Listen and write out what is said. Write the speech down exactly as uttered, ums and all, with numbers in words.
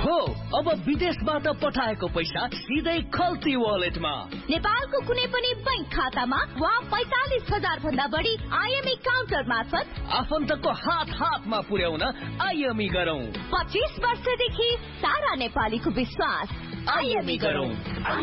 हो अब विदेशबाट पठाएको पैसा सिधै खल्ती वालेटमा। नेपालको कुनै पनि बैंक खातामा वा पैंतालिस हजार भन्दा बढी आइएमई काउन्टर मार्फत आफन्तको हात हातमा पुर्याउन आइएमई गरौँ। पच्चीस वर्षदेखि सारा नेपालीको विश्वास। आइएमई गरौँ।